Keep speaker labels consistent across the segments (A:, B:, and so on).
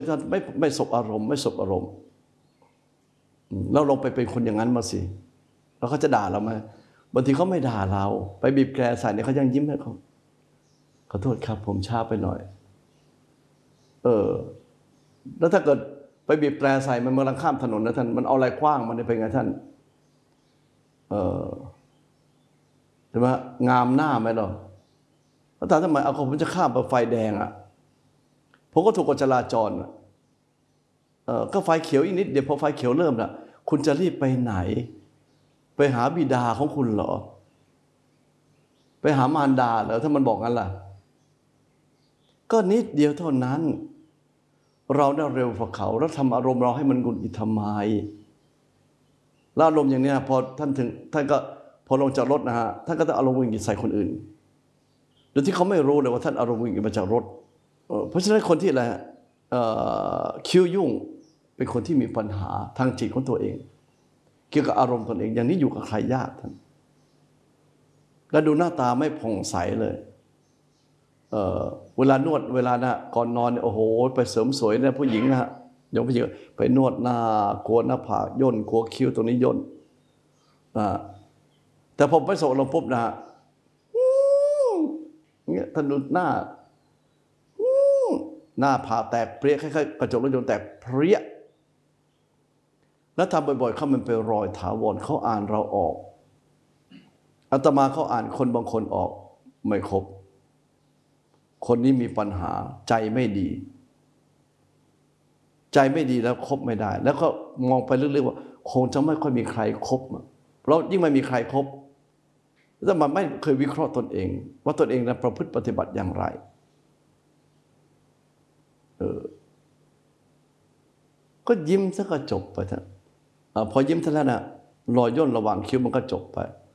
A: ท่านไม่สบอารมณ์ไม่สบอารมณ์เราลองไปเป็นคนอย่างนั้นมาสิแล้วเขาจะด่าเราไหมบางทีเขาไม่ด่าเราไปบีบแกใส่เนี่ยเขายังยิ้มให้เขาขอโทษครับผมช้าไปหน่อยแล้วถ้าเกิดไปบีบแตรใส่มันกำลังข้ามถนนนะท่านมันเอาอะไรคว้างมันเป็นไงท่านใช่ไหมงามหน้าไหมหรอแล้วถ้าทำไมเอาผมจะข้ามไปไฟแดงอ่ะผมก็ถูกกฎจราจรก็ไฟเขียวอีกนิดเดี๋ยวพอไฟเขียวเริ่มน่ะคุณจะรีบไปไหนไปหาบิดาของคุณเหรอไปหามารดาเหรอถ้ามันบอกงั้นล่ะก็นิดเดียวเท่านั้นเราได้เร็วกว่าเขาแล้วทำอารมณ์เราให้มันหงุดหงิดทำไมแล้วอารมณ์อย่างนี้พอท่านก็พอลงจากรถนะฮะท่านก็ต้องอารมณ์หงุดหงิดใส่คนอื่นโดยที่เขาไม่รู้เลยว่าท่านอารมณ์หงุดหงิดมาจากรถเพราะฉะนั้นคนที่อะไรคิ้วยุ่งเป็นคนที่มีปัญหาทางจิตของตัวเองเกี่ยวกับอารมณ์ตนเองอย่างนี้อยู่กับใครยากท่านแล้วดูหน้าตาไม่ผ่องใสเลยเวลานวดเวลานะก่อนนอนเนี่ยโอ้โหไปเสริมสวยเนี่ยผู้หญิงนะฮะยกผู้หญิงไปนวดหน้าโกนหน้าผากย่นโกนคิ้วตรงนี้ย่นแต่พอไปโสดลงปุ๊บนะฮะเงี้ยท่านดูหน้าผ่าแตกเปรี้ยคล้ายๆกระจกรถยนต์แตกเปรี้ยแล้วทำบ่อยๆเขามันเป็นรอยถาวรเขาอ่านเราออกอาตมาเขาอ่านคนบางคนออกไม่ครบคนนี้มีปัญหาใจไม่ดีใจไม่ดีแล้วคบไม่ได้แล้วก็มองไปเรื่อยๆว่าคงจะไม่ค่อยมีใครคบเพราะยิ่งไม่มีใครคบแล้วมันไม่เคยวิเคราะห์ตนเองว่าตนเองนั้นประพฤติปฏิบัติอย่างไรก็ยิ้มซะก็จบไปเถอะพอยิ้มเท่านั้นนะรอยย่นระหว่างคิ้วมันก็จบไป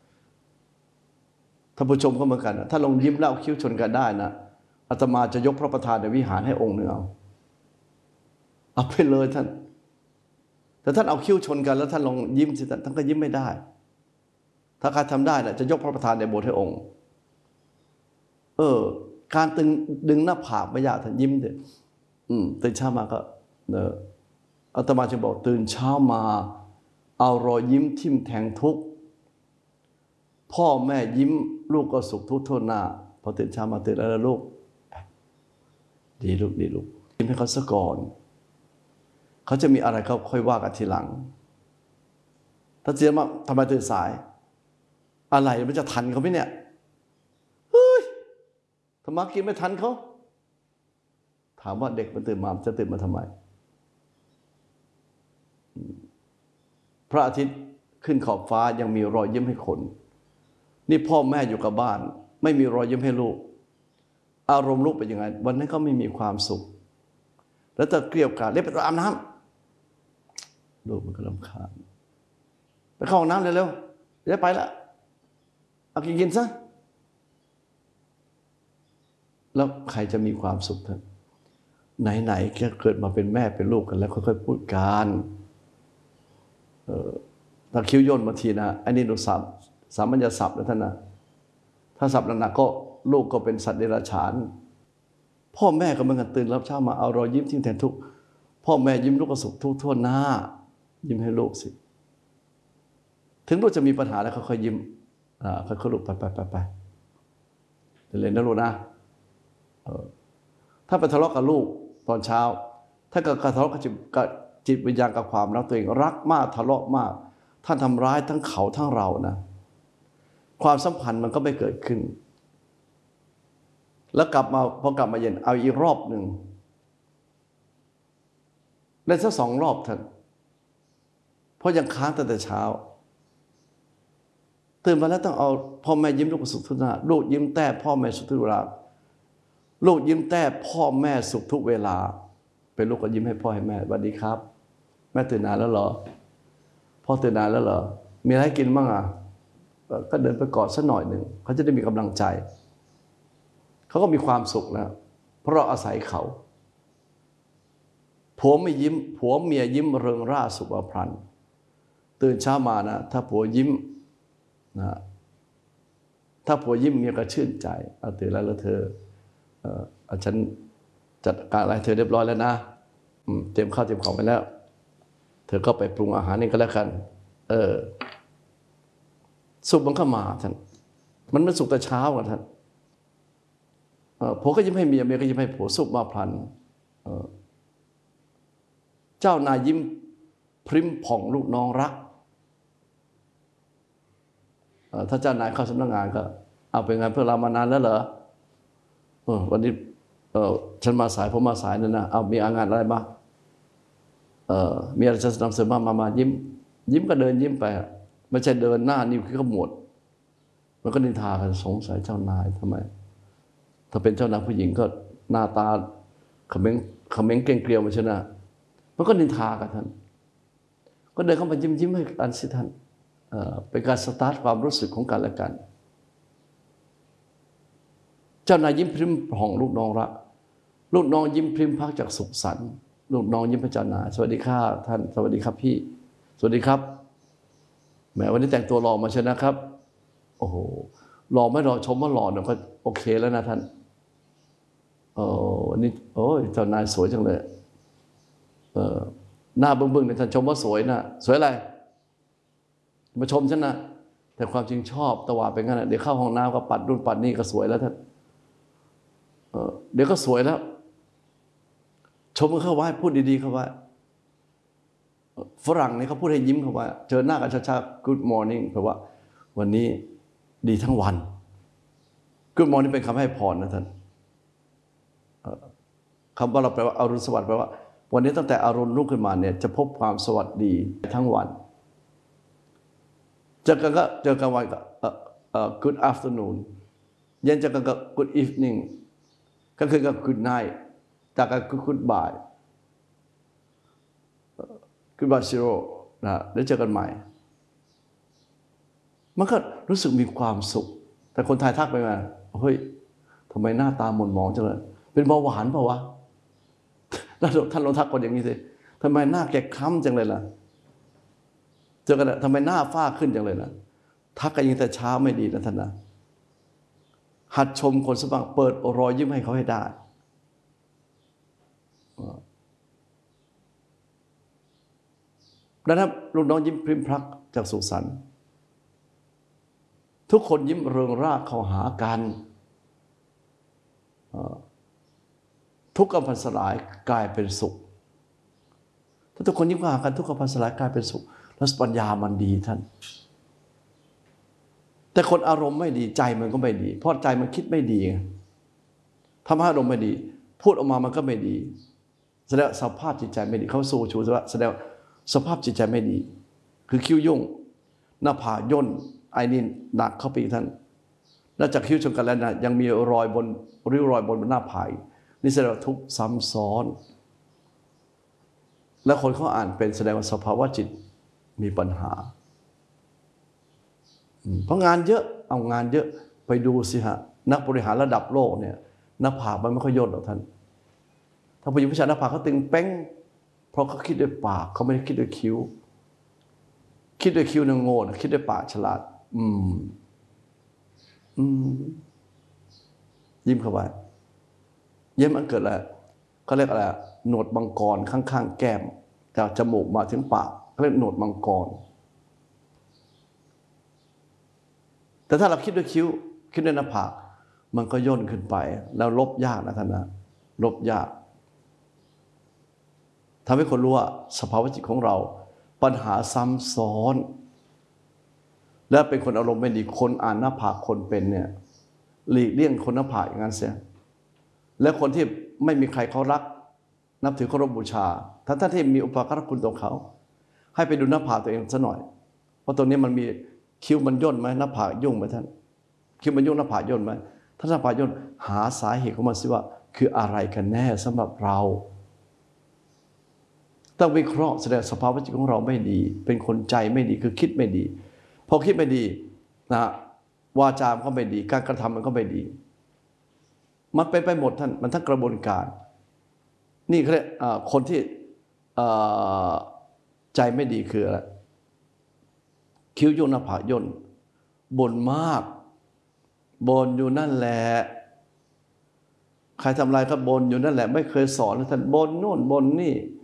A: ท่านผู้ชมก็เหมือนกันถ้าลองยิ้มแล้วคิ้วชนกันได้นะอาตมาจะยกพระประธานในวิหารให้องค์หนึ่งเอาไปเลยท่านแต่ท่านเอาคิ้วชนกันแล้วท่านลองยิ้มสิท่านก็ยิ้มไม่ได้ถ้าใครทำได้นะจะยกพระประธานในโบสถ์ให้องค์การดึงหน้าผากไม่ยากท่านยิ้มเถอะตื่นเช้ามาก็อาตมาจะบอกตื่นเช้ามาเอารอยยิ้มทิ่มแทงทุกข์พ่อแม่ยิ้มลูกก็สุขทุกข์ทั่วหน้าพอตื่นเช้ามาตื่นแล้วลูกดีลูกยิ้มให้เขาซะก่อนเขาจะมีอะไรเขาค่อยว่ากันทีหลังถ้าเสียมาทำไมตื่นสายอะไรมันจะทันเขาไหมเนี่ยเฮ้ยทำไมกินไม่ทันเขาถามว่าเด็กมันตื่นมาจะตื่นมาทำไมพระอาทิตย์ขึ้นขอบฟ้ายังมีรอยยิ้มให้คนนี่พ่อแม่อยู่กับบ้านไม่มีรอยยิ้มให้ลูกอารมณ์ลูกเป็นยังไงวันนั้นก็ไม่มีความสุขแล้วจะเกลียวกราดเรียกไปอาบน้ำลูกมันก็รำคาญไปเข้าห้องน้ำเร็วๆจะไปละเอากินซะแล้วใครจะมีความสุขท่านไหนๆแค่เกิดมาเป็นแม่เป็นลูกกันแล้วค่อยๆพูดกันถ้าคิ้วย่นบางทีนะอันนี้ดูสามัญญศัพท์นะท่านนะถ้าศัพท์หนักๆก็ลูกก็เป็นสัตว์เดรัจฉานพ่อแม่ก็เหมือนกันตื่นรับเช้ามาเอารอยยิ้มทิ้งแทนทุกพ่อแม่ยิ้มลูกก็สุขทุกทั่วหน้ายิ้มให้ลูกสิถึงลูกจะมีปัญหาแล้วค่อยๆยิ้มค่อยๆลูกไปเล่นนะลูกนะถ้าไปทะเลาะกับลูกตอนเช้าถ้าเกิดทะเลาะกับจิตวิญญาณกับความรักตัวเองรักมากทะเลาะมากท่านทำร้ายทั้งเขาทั้งเรานะความสัมพันธ์มันก็ไม่เกิดขึ้นแล้วพอกลับมาเย็นเอาอีกรอบหนึ่งได้สัก2 รอบท่านเพราะยังค้างตั้งแต่เช้าตื่นมาแล้วต้องเอาพ่อแม่ยิ้มลูกสุขทุกเวลาลูกยิ้มแต่พ่อแม่สุขทุกเวลาลูกยิ้มแต่พ่อแม่สุขทุกเวลาเป็นลูกก็ยิ้มให้พ่อให้แม่สวัสดีครับแม่ตื่นนานแล้วเหรอพ่อตื่นนานแล้วเหรอมีอะไรให้กินบ้างก็เดินไปกอดสักหน่อยหนึ่งเขาจะได้มีกำลังใจเขาก็มีความสุขแล้วเพราะเราอาศัยเขาผัวไม่ยิ้มผัวเมียยิ้มเริงร่าสุภาพรรณตื่นเช้ามานะถ้าผัวยิ้มนะถ้าผัวยิ้มเมียก็ชื่นใจตื่นแล้วเธอฉันจัดการอะไรเธอเรียบร้อยแล้วนะเตรียมข้าวเตรียมของไปแล้วเธอก็ไปปรุงอาหารนี่ก็แล้วกันสุกมันก็มาท่านมันไม่สุกแต่เช้ากันท่านผัวก็ยิ้มให้เมียก็ยิ้มให้ผัวสุกมาพลันเจ้านายยิ้มพริ้มผ่องลูกน้องรักถ้าเจ้านายเข้าสำนักงานก็เอาเป็นงานเพื่อเรามานานแล้วเหรอวันนี้ฉันมาสายผมมาสายนั่นนะเอามีงานอะไรบ้างมีอะไรจะนำเสนอมายิ้มก็เดินยิ้มไปไม่ใช่เดินหน้านิ้วขี้ขมวดมันก็นินทากันสงสัยเจ้านายทำไมถ้าเป็นเจ้านายผู้หญิงก็หน้าตาเขม็งเกรงเกลียวมาชนะมันก็นินทากันท่านก็เดินเข้ามายิ้มให้กันสิท่านเป็นการสตาร์ทความรู้สึกของกันและกันเจ้านายยิ้มพริ้มผ่องลูกน้องรักลูกน้องยิ้มพริ้มพักจากสุขสันต์ลูกน้องยิ้มพระเจ้านายสวัสดีค่ะท่านสวัสดีครับพี่สวัสดีครับแหมวันนี้แต่งตัวหล่อมาใช่นะครับโอ้โหหล่อไม่หล่อชมว่าหล่อเนี่ยก็โอเคแล้วนะท่านวันนี้โอ้ยเจ้านายสวยจังเลยหน้าบึ้งๆเนี่ยท่านชมว่าสวยนะสวยอะไรมาชมฉันนะแต่ความจริงชอบตวาดไปงั้นเดี๋ยวเข้าห้องน้ำก็ปัดรุ่นปัดนี่ก็สวยแล้วท่านเดี๋ยวก็สวยแล้วชมเข้าไว้พูดดีๆเข้าไว้ฝรั่งเนี่ยเขาพูดให้ยิ้มเข้าไว้เจอหน้ากันช้าๆ Good morning แปลว่าวันนี้ดีทั้งวัน Good morning เป็นคำให้พรนะท่านคำว่าเราแปลว่าอรุณสวัสดิ์แปลว่าวันนี้ตั้งแต่อรุณรุ่งขึ้นมาเนี่ยจะพบความสวัสดีทั้งวันเจอกันวันก็good afternoon เย็นเจอกันก็ good evening ก็คือก็ good night จากกัน goodbye goodbye zero นะแล้วเจอกันใหม่มันก็รู้สึกมีความสุขแต่คนไทยทักไปมาเฮ้ยทำไมหน้าตาหม่นหมองจังเลยเป็นเบาหวานเปล่าวะแล้วท่านลองทักคนอย่างนี้สิทำไมหน้าแกคล้ำจังเลยล่ะเจอกันทำไมหน้าฝ้าขึ้นจังเลยล่ะทักกันยังแต่เช้าไม่ดีนะท่านนะหัดชมคนสักบ้างเปิดรอยยิ้มให้เขาให้ได้ดังนั้นลูกน้องยิ้มพริ้มพลักจากสุขสันต์ทุกคนยิ้มเริงร่าเข้าหากันทุกข์กำพันสลายกลายเป็นสุขถ้าทุกคนยิ้มเข้าหากันทุกข์กำพันสลายกลายเป็นสุขแล้วปัญญามันดีท่านแต่คนอารมณ์ไม่ดีใจมันก็ไม่ดีเพราะใจมันคิดไม่ดีทำให้อารมณ์ไม่ดีพูดออกมามันก็ไม่ดีแสดงสภาพจิตใจไม่ดีเขาสู้ชูแสดงสภาพจิตใจไม่ดีคือคิ้วยุ่งหน้าผากย่นไอ้นี่หนักเข้าไปท่านนอกจากคิ้วชนกันแล้วนะยังมีรอยบนริ้วรอยบนหน้าผากนี่แสดงว่าทุกข์ซ้ำซ้อนและคนเขาอ่านเป็นแสดงว่าสภาวะจิตมีปัญหาเพราะงานเยอะเอางานเยอะไปดูสิฮะนักบริหารระดับโลกเนี่ยหน้าผากมันไม่ค่อยย่นหรอกท่านถ้าผู้หญิงผู้ชายหน้าผากเขาตึงเป้งเพราะเขาคิดด้วยปากเขาไม่ได้คิดด้วยคิ้วคิดด้วยคิ้วเนี่ยโง่นะคิดด้วยปากฉลาดยิ้มเข้าไปยิ้มมันเกิดอะไรเขาเรียกอะไรหนวดมังกรข้างๆแก้มจากจมูกมาถึงปากเขาเรียกหนวดมังกรแต่ถ้าเราคิดด้วยคิ้วคิดด้วยหน้าผากมันก็ย่นขึ้นไปแล้วลบยากนะท่านนะลบยากทำให้คนรู้ว่าสภาวะจิตของเราปัญหาซ้ำซ้อนและเป็นคนอารมณ์ไม่ดีคนอ่านหน้าผากคนเป็นเนี่ยหลีกเลี่ยงคนหน้าผากอย่างนั้นเสียและคนที่ไม่มีใครเขารักนับถือเคารพบูชาท่านที่มีอุปการะคุณต่อเขาให้ไปดูหน้าผากตัวเองซะหน่อยเพราะตรงนี้มันมีคิ้วมันย่นไหมหน้าผากยุ่งไหมท่านคิ้วมันยุ่งหน้าผากย่นไหมถ้าหน้าผากย่นหาสาเหตุของมันสิว่าคืออะไรกันแน่สำหรับเราต้องวิเคราะห์แสดงสภาวะจิตของเราไม่ดีเป็นคนใจไม่ดีคือคิดไม่ดีพอคิดไม่ดีนะวาจาก็ไม่ดีการกระทำมันก็ไม่ดีมันเป็นไปหมดท่านมันทั้งกระบวนการนี่เขาเรียกคนที่ใจไม่ดีคืออะไรคิ้วย่นหน้าผากย่นบ่นมากบ่นอยู่นั่นแหละใครทำอะไรก็บนอยู่นั่นแหละไม่เคยสอนให้ท่านบนนู่นบนนี่